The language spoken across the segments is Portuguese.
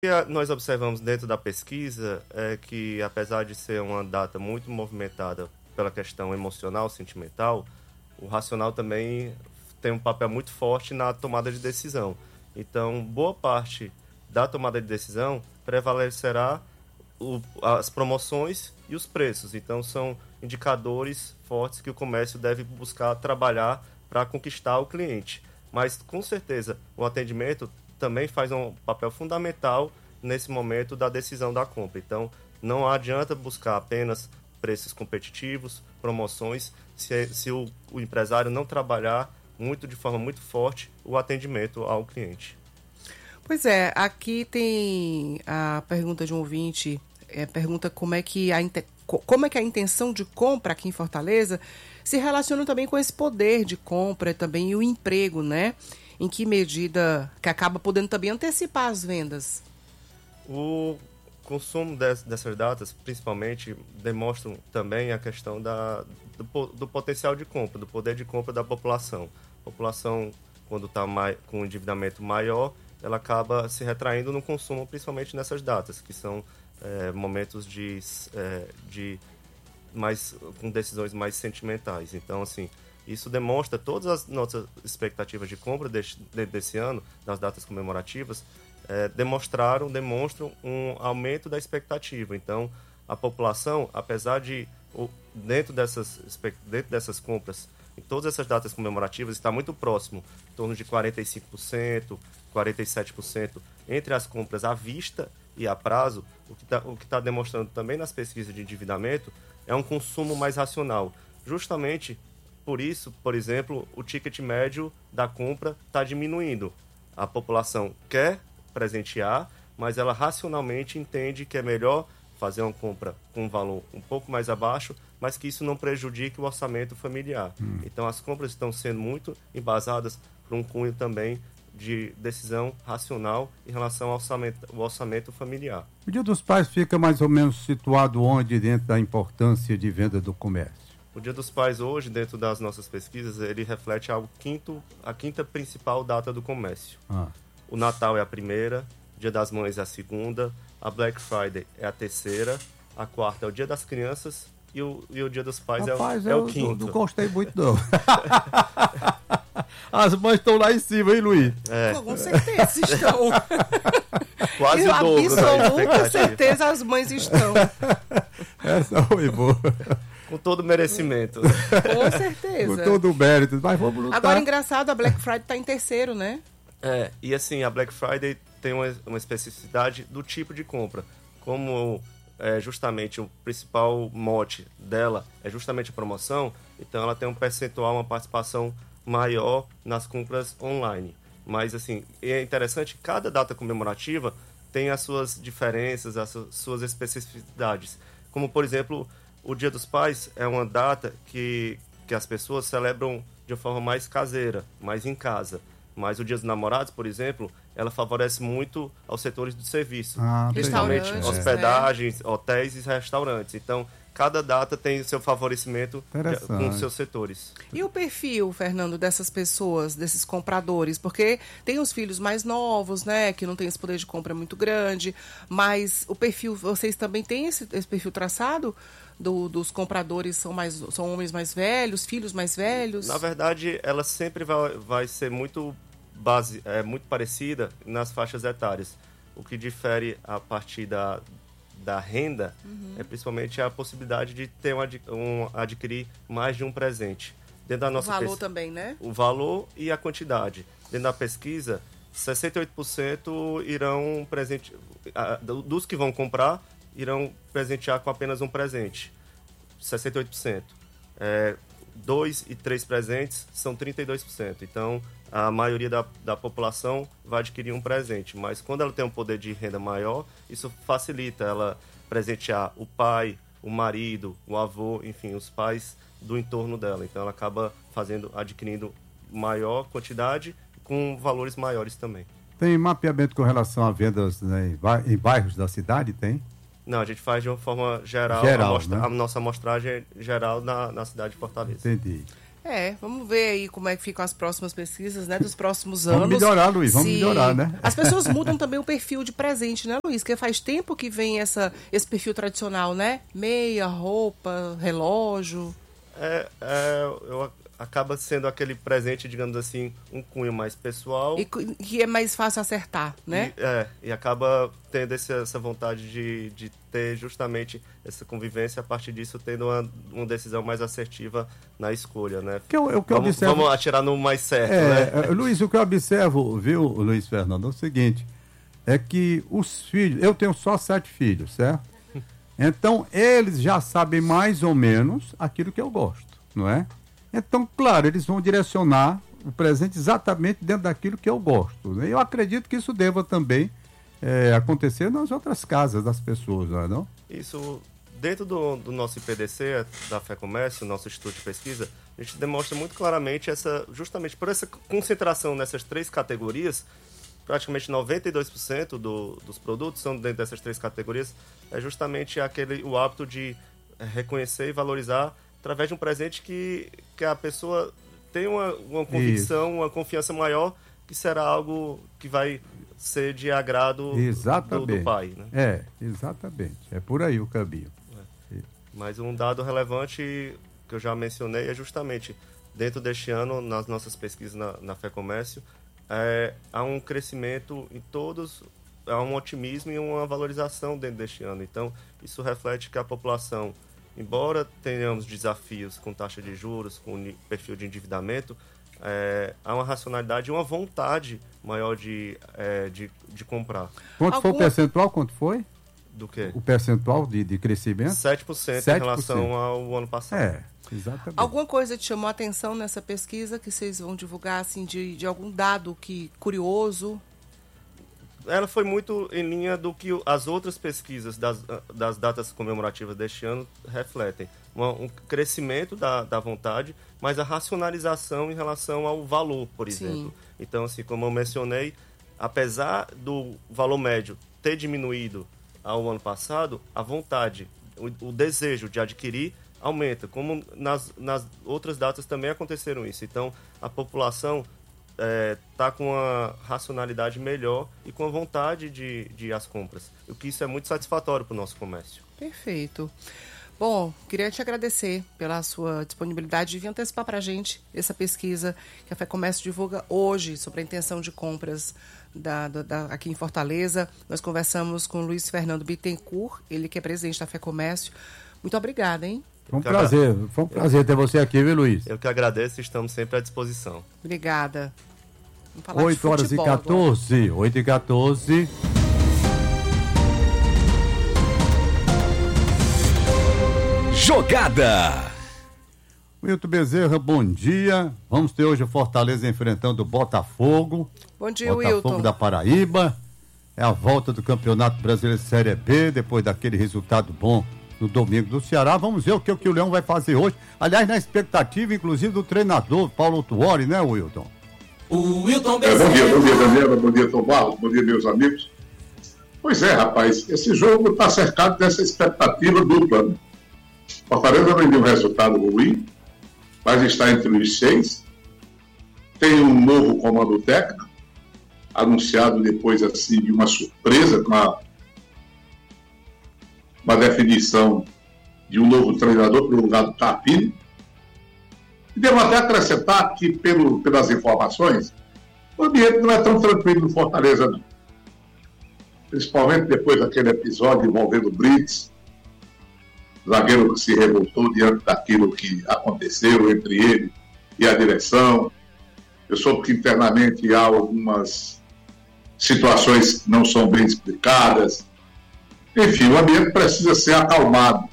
que nós observamos dentro da pesquisa é que, apesar de ser uma data muito movimentada pela questão emocional, sentimental, o racional também tem um papel muito forte na tomada de decisão. Então, boa parte da tomada de decisão prevalecerá as promoções e os preços. Então, são indicadores fortes que o comércio deve buscar trabalhar para conquistar o cliente. Mas, com certeza, o atendimento também faz um papel fundamental nesse momento da decisão da compra. Então, não adianta buscar apenas preços competitivos, promoções, se o empresário não trabalhar de forma muito forte o atendimento ao cliente. Pois é, aqui tem a pergunta de um ouvinte, pergunta como é que a intenção de compra aqui em Fortaleza se relaciona também com esse poder de compra também e o emprego, né? Em que medida que acaba podendo também antecipar as vendas? O consumo dessas datas, principalmente, demonstram também a questão do potencial de compra, do poder de compra da população. A população, quando está com um endividamento maior, ela acaba se retraindo no consumo, principalmente nessas datas, que são momentos com decisões mais sentimentais. Então, assim, isso demonstra todas as nossas expectativas de compra desse ano, das datas comemorativas, demonstram um aumento da expectativa. Então, a população, apesar de, dentro dessas compras, em todas essas datas comemorativas, está muito próximo, em torno de 45%, 47%, entre as compras à vista e a prazo, o que está demonstrando também nas pesquisas de endividamento é um consumo mais racional. Justamente por isso, por exemplo, o ticket médio da compra está diminuindo. A população quer presentear, mas ela racionalmente entende que é melhor fazer uma compra com um valor um pouco mais abaixo, mas que isso não prejudique o orçamento familiar. Então, as compras estão sendo muito embasadas por um cunho também de decisão racional em relação ao orçamento familiar. O Dia dos Pais fica mais ou menos situado onde dentro da importância de venda do comércio? O Dia dos Pais hoje, dentro das nossas pesquisas, ele reflete a quinta principal data do comércio. O Natal é a primeira, o Dia das Mães é a segunda, a Black Friday é a terceira, a quarta é o Dia das Crianças e o Dia dos Pais é o quinto. Não gostei muito, não. As mães estão lá em cima, hein, Luiz? Com certeza estão. Quase o dobro da expectativa. Com certeza as mães estão. Essa foi boa. Com todo merecimento. Com certeza. Com todo o mérito, mas vamos lutar. Agora, engraçado, a Black Friday está em terceiro, né? E assim, a Black Friday tem uma especificidade do tipo de compra. Como justamente o principal mote dela é justamente a promoção, então ela tem um percentual, uma participação maior nas compras online. Mas assim, é interessante que cada data comemorativa tem as suas diferenças, as suas especificidades. Como, por exemplo, o Dia dos Pais é uma data que as pessoas celebram de uma forma mais caseira, mais em casa. Mas o Dia dos Namorados, por exemplo, ela favorece muito aos setores do serviço. Principalmente hospedagens, hotéis e restaurantes. Então, cada data tem seu favorecimento com os seus setores. E o perfil, Fernando, dessas pessoas, desses compradores? Porque tem os filhos mais novos, né, que não tem esse poder de compra muito grande, mas o perfil, vocês também têm esse perfil traçado? Dos compradores são homens mais velhos, filhos mais velhos? Na verdade, ela sempre vai ser muito parecida nas faixas etárias. O que difere a partir da renda é principalmente a possibilidade de ter adquirir mais de um presente. Dentro da nossa também, né? O valor e a quantidade. Dentro da pesquisa, 68% irão dos que vão comprar, irão presentear com apenas um presente. 68%. 2 e 3 presentes são 32%. Então, a maioria da população vai adquirir um presente. Mas quando ela tem um poder de renda maior, isso facilita ela presentear o pai, o marido, o avô, enfim, os pais do entorno dela. Então, ela acaba adquirindo maior quantidade com valores maiores também. Tem mapeamento com relação a vendas, né, em bairros da cidade? Tem? Não, a gente faz de uma forma geral né? A nossa amostragem geral na cidade de Fortaleza. Entendi. Vamos ver aí como é que ficam as próximas pesquisas, né, dos próximos anos. Vamos melhorar, Luiz, vamos melhorar, né? As pessoas mudam também o perfil de presente, né, Luiz? Porque faz tempo que vem esse perfil tradicional, né? Meia, roupa, relógio. Acaba sendo aquele presente, digamos assim, um cunho mais pessoal. E que é mais fácil acertar, né? E acaba tendo essa vontade de ter justamente essa convivência, a partir disso tendo uma decisão mais assertiva na escolha, né? Vamos atirar no mais certo, né? Luiz, o que eu observo, viu, Luiz Fernando, é o seguinte, é que os filhos, eu tenho só 7 filhos, certo? Então, eles já sabem mais ou menos aquilo que eu gosto, não é? Então, claro, eles vão direcionar o presente exatamente dentro daquilo que eu gosto, né? Eu acredito que isso deva também acontecer nas outras casas das pessoas, não é não? Isso, dentro do nosso IPDC, da FEComércio, nosso Instituto de Pesquisa, a gente demonstra muito claramente justamente por essa concentração nessas 3 categorias, praticamente 92% dos produtos são dentro dessas 3 categorias, é justamente o hábito de reconhecer e valorizar através de um presente que a pessoa tem uma convicção, uma confiança maior, que será algo que vai ser de agrado do pai. Né? Exatamente. É por aí o caminho. Mas um dado relevante que eu já mencionei é justamente, dentro deste ano, nas nossas pesquisas na FEComércio, há um crescimento em todos, há um otimismo e uma valorização dentro deste ano. Então, isso reflete que a população, embora tenhamos desafios com taxa de juros, com perfil de endividamento, há uma racionalidade e uma vontade maior de comprar. Quanto foi o percentual? Quanto foi? Do quê? O percentual de crescimento? 7% em relação ao ano passado. Exatamente. Alguma coisa te chamou a atenção nessa pesquisa que vocês vão divulgar, assim, de algum dado curioso? Ela foi muito em linha do que as outras pesquisas das datas comemorativas deste ano refletem. Um crescimento da vontade, mas a racionalização em relação ao valor, por exemplo. Sim. Então, assim, como eu mencionei, apesar do valor médio ter diminuído ao ano passado, a vontade, o desejo de adquirir aumenta. Como nas outras datas também aconteceram isso. Então, a população está com uma racionalidade melhor e com a vontade de ir às compras. O que isso é muito satisfatório para o nosso comércio. Perfeito. Bom, queria te agradecer pela sua disponibilidade de vir antecipar para a gente essa pesquisa que a FEComércio divulga hoje sobre a intenção de compras aqui em Fortaleza. Nós conversamos com o Luiz Fernando Bittencourt, ele que é presidente da FEComércio. Muito obrigada, hein? Foi um prazer ter você aqui, viu, Luiz? Eu que agradeço e estamos sempre à disposição. Obrigada. 8h14. 8h14. Jogada. Wilton Bezerra, bom dia. Vamos ter hoje o Fortaleza enfrentando o Botafogo. Bom dia, Botafogo Wilton. Da Paraíba. É a volta do Campeonato Brasileiro Série B, depois daquele resultado bom no domingo do Ceará. Vamos ver o que o Leão vai fazer hoje. Aliás, na expectativa, inclusive, do treinador Paulo Tuori, né, Wilton? O Wilton Bezerra. Bom dia, Daniela. Bom dia, Tom Barros. Bom dia, meus amigos. Pois é, rapaz. Esse jogo está cercado dessa expectativa dupla, né? Fortaleza vendeu um resultado ruim, mas está entre os 6. Tem um novo comando técnico, anunciado depois assim, de uma surpresa, com uma definição de um novo treinador pelo lugar do Carpini. E devo até acrescentar que, pelas informações, o ambiente não é tão tranquilo no Fortaleza, não. Principalmente depois daquele episódio envolvendo o Brits, zagueiro que se revoltou diante daquilo que aconteceu entre ele e a direção. Eu soube que internamente há algumas situações que não são bem explicadas. Enfim, o ambiente precisa ser acalmado.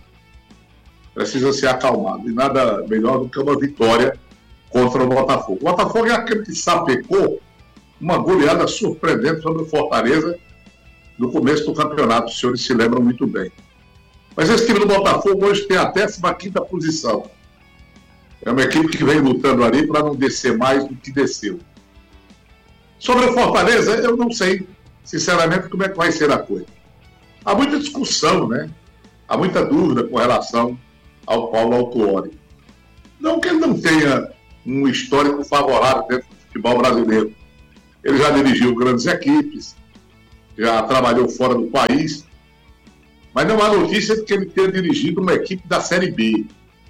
E nada melhor do que uma vitória contra o Botafogo. O Botafogo é aquele que sapecou uma goleada surpreendente sobre o Fortaleza no começo do campeonato. Os senhores se lembram muito bem. Mas esse time do Botafogo hoje tem a 15ª posição. É uma equipe que vem lutando ali para não descer mais do que desceu. Sobre o Fortaleza, eu não sei, sinceramente, como é que vai ser a coisa. Há muita discussão, né? Há muita dúvida com relação ao Paulo Tuori. Não que ele não tenha um histórico favorável dentro do futebol brasileiro. Ele já dirigiu grandes equipes, já trabalhou fora do país, mas não há notícia de que ele tenha dirigido uma equipe da Série B.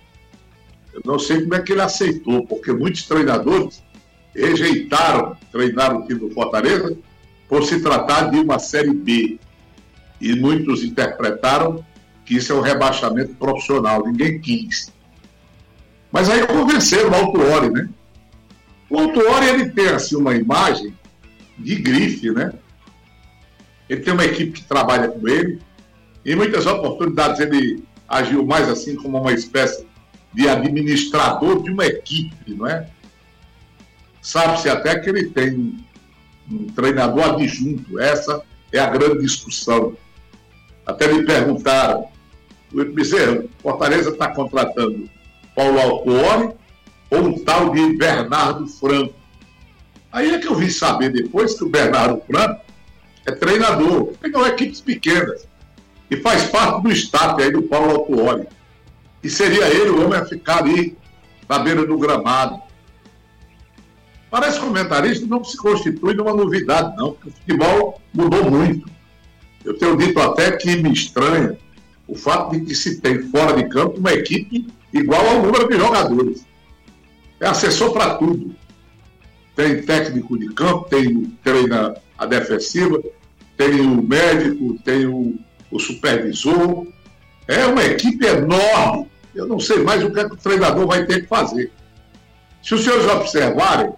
Eu não sei como é que ele aceitou, porque muitos treinadores rejeitaram treinar o time do Fortaleza por se tratar de uma Série B. E muitos interpretaram que isso é um rebaixamento profissional, ninguém quis. Mas aí convenceram o Autuori, né? O Autuori, ele tem assim uma imagem de grife, né? Ele tem uma equipe que trabalha com ele. Em muitas oportunidades ele agiu mais assim como uma espécie de administrador de uma equipe, não é? Sabe-se até que ele tem um treinador adjunto. Essa é a grande discussão. Até me perguntaram, Luiz Bezerra, Fortaleza está contratando Paulo Autuori ou um tal de Bernardo Franco? Aí é que eu vim saber depois que o Bernardo Franco é treinador, pegou equipes pequenas e faz parte do staff aí do Paulo Autuori. E seria ele o homem a ficar ali na beira do gramado. Para esse comentarista não se constitui numa novidade, não, porque o futebol mudou muito. Eu tenho dito até que me estranha o fato de que se tem fora de campo uma equipe igual ao número de jogadores. É assessor para tudo. Tem técnico de campo, treina a defensiva, tem o médico, tem o supervisor. É uma equipe enorme. Eu não sei mais o que o treinador vai ter que fazer. Se os senhores observarem,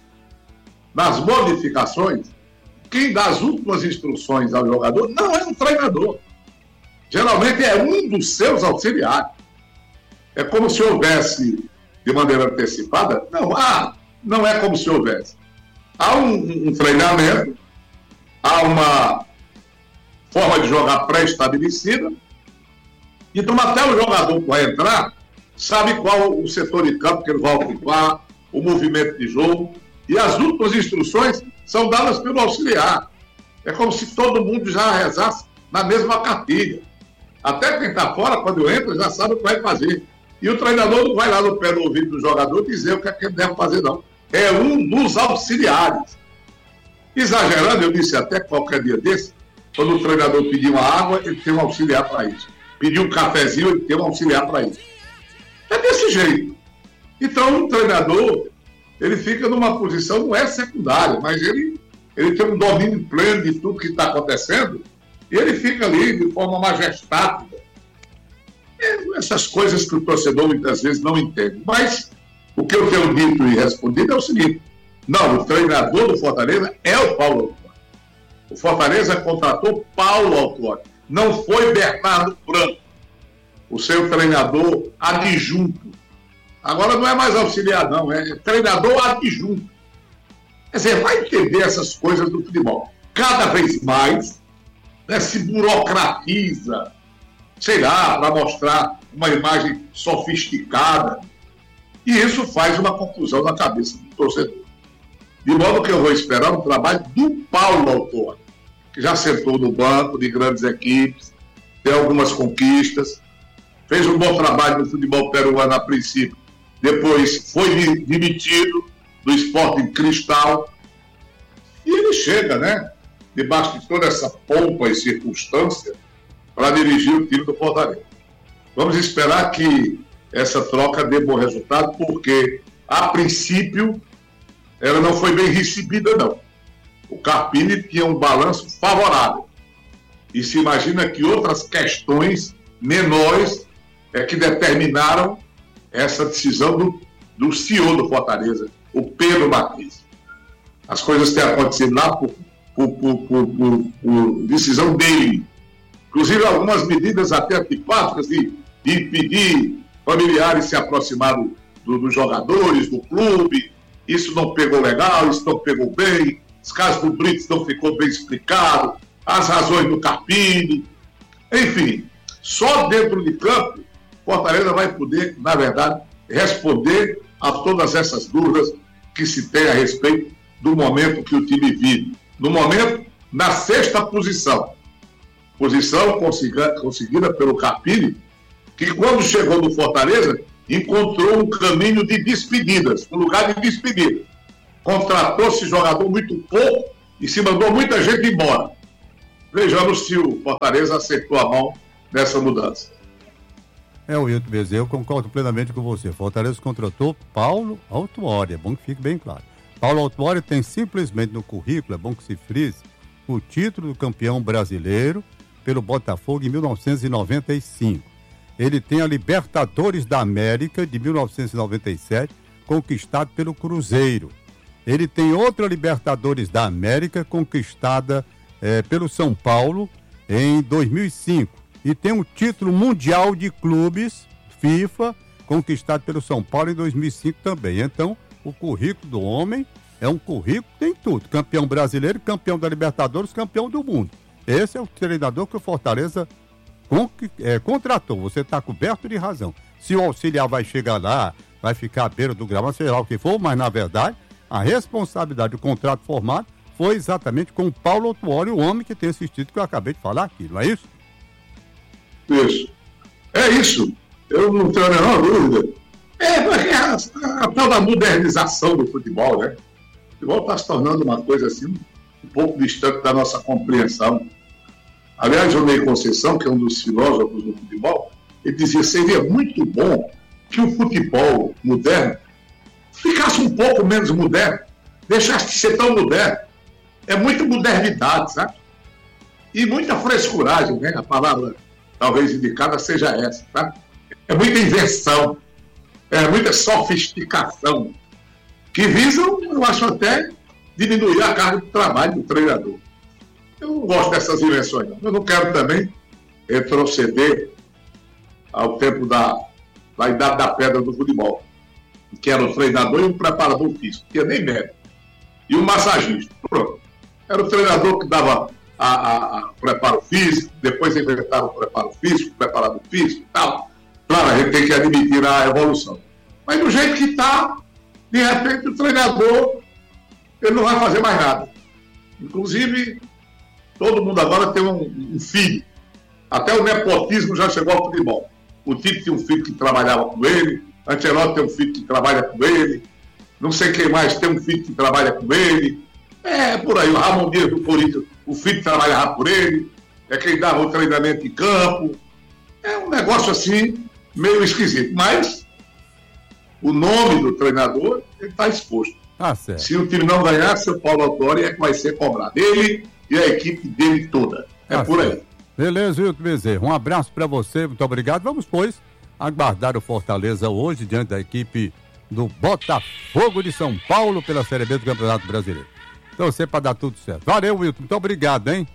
nas modificações, quem dá as últimas instruções ao jogador não é um treinador. Geralmente é um dos seus auxiliares. É como se houvesse, de maneira antecipada, não é como se houvesse. Há um treinamento, há uma forma de jogar pré-estabelecida, então até o jogador que vai entrar sabe qual o setor de campo que ele vai ocupar, o movimento de jogo, e as últimas instruções são dadas pelo auxiliar. É como se todo mundo já rezasse na mesma cartilha. Até quem está fora, quando entra, já sabe o que vai fazer. E o treinador não vai lá no pé do ouvido do jogador dizer o que é que ele deve fazer, não. É um dos auxiliares. Exagerando, eu disse até qualquer dia desse, quando o treinador pedir uma água, ele tem um auxiliar para isso. Pedir um cafezinho, ele tem um auxiliar para isso. É desse jeito. Então, o treinador, ele fica numa posição, não é secundária, mas ele tem um domínio pleno de tudo que está acontecendo, e ele fica ali de forma majestática. Essas coisas que o torcedor muitas vezes não entende. Mas o que eu tenho dito e respondido é o seguinte: não, o treinador do Fortaleza é o Paulo Autuori. O Fortaleza contratou Paulo Autuori. Não foi Bernardo Franco, o seu treinador adjunto. Agora não é mais auxiliar, não, é treinador adjunto. Quer dizer, vai entender essas coisas do futebol. Cada vez mais, né, se burocratiza, sei lá, para mostrar uma imagem sofisticada. E isso faz uma confusão na cabeça do torcedor. De modo que eu vou esperar o trabalho do Paulo Autuori, que já sentou no banco de grandes equipes, tem algumas conquistas, fez um bom trabalho no futebol peruano a princípio, depois foi demitido do Sporting Cristal, e ele chega, né, debaixo de toda essa pompa e circunstância, para dirigir o time do Fortaleza. Vamos esperar que essa troca dê bom resultado, porque, a princípio, ela não foi bem recebida, não. O Carpini tinha um balanço favorável. E se imagina que outras questões menores é que determinaram essa decisão do CEO do Fortaleza, o Pedro Martins. As coisas têm acontecido lá por decisão dele. Inclusive, algumas medidas até antipáticas de impedir familiares se aproximarem dos jogadores, do clube. Isso não pegou legal, isso não pegou bem. Os casos do Brits não ficou bem explicado. As razões do Carpini. Enfim, só dentro de campo, Fortaleza vai poder, na verdade, responder a todas essas dúvidas que se tem a respeito do momento que o time vive. No momento, na 6ª posição. Posição conseguida pelo Carpini, que quando chegou no Fortaleza, encontrou um caminho de despedidas, um lugar de despedida. Contratou-se jogador muito pouco e se mandou muita gente embora. Vejamos se o Fortaleza acertou a mão nessa mudança. Wilton Bezerra, eu concordo plenamente com você. Fortaleza contratou Paulo Autuori, é bom que fique bem claro. Paulo Autuori tem simplesmente no currículo, é bom que se frise, o título do campeão brasileiro pelo Botafogo em 1995. Ele tem a Libertadores da América de 1997, conquistado pelo Cruzeiro. Ele tem outra Libertadores da América, conquistada pelo São Paulo em 2005. E tem um título mundial de clubes, FIFA, conquistado pelo São Paulo em 2005 também. Então, o currículo do homem é um currículo que tem tudo. Campeão brasileiro, campeão da Libertadores, campeão do mundo. Esse é o treinador que o Fortaleza contratou. Você está coberto de razão. Se o auxiliar vai chegar lá, vai ficar à beira do gramado, sei lá o que for, mas na verdade, a responsabilidade do contrato formado foi exatamente com o Paulo Autuori, o homem que tem esse título que eu acabei de falar aqui, não é isso? Isso. É isso. Eu não tenho a menor dúvida. Porque a tal da modernização do futebol, né? O futebol está se tornando uma coisa assim, um pouco distante da nossa compreensão. Aliás, o Ney Conceição, que é um dos filósofos do futebol, ele dizia que seria muito bom que o futebol moderno ficasse um pouco menos moderno, deixasse de ser tão moderno. É muita modernidade, sabe? E muita frescuragem, né? A palavra talvez indicada seja essa, tá? É muita inversão, é muita sofisticação, que visam, eu acho até, diminuir a carga de trabalho do treinador. Eu não gosto dessas invenções, não. Eu não quero também retroceder ao tempo da idade da pedra do futebol, que era o treinador e um preparador físico, que tinha nem médico, e um massagista. Pronto. Era o treinador que dava a preparo físico, depois inventaram o preparo físico, o preparador físico e tal. Claro, a gente tem que admitir a evolução. Mas do jeito que está, de repente o treinador ele não vai fazer mais nada. Inclusive, todo mundo agora tem um filho. Até o nepotismo já chegou ao futebol. O Tite tem um filho que trabalhava com ele, Ancelotti tem um filho que trabalha com ele, não sei quem mais tem um filho que trabalha com ele. É por aí, o Ramon Dias do Corinthians, o filho trabalhava por ele, é quem dava o treinamento em campo. É um negócio assim, meio esquisito. Mas o nome do treinador está exposto. Certo. Se o time não ganhar, seu Paulo Autuori é que vai ser cobrado. Ele e a equipe dele toda. É por aí. Beleza, Wilton Bezerra. Um abraço para você, muito obrigado. Vamos, pois, aguardar o Fortaleza hoje diante da equipe do Botafogo de São Paulo pela Série B do Campeonato Brasileiro. Então, você para dar tudo certo. Valeu, Wilton. Muito obrigado, hein?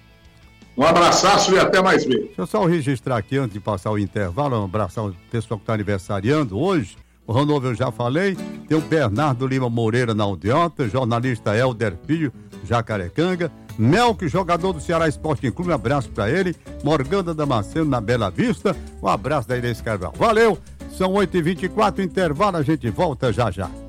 Um abraço e até mais vezes. Deixa eu só registrar aqui, antes de passar o intervalo, um abraço ao pessoal que está aniversariando hoje. O Ranovo eu já falei, tem o Bernardo Lima Moreira na Aldeota, jornalista Helder Filho, Jacarecanga, Melk, jogador do Ceará Esporte Clube, um abraço para ele, Morgana Damasceno na Bela Vista, um abraço da Inês Carvalho. Valeu, são 8h24, intervalo, a gente volta já já.